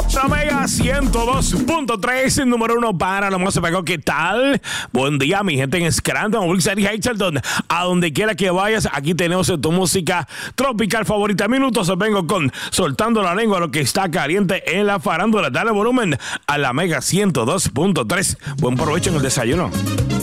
La Mega 102.3, número 1 para lo más se pegó. ¿Qué tal? Buen día, mi gente en Scranton, Wilson y Hazleton. A donde quiera que vayas, aquí tenemos tu música tropical favorita. Minutos vengo con Soltando la Lengua, lo que está caliente en la farándula. Dale volumen a la Mega 102.3. Buen provecho en el desayuno.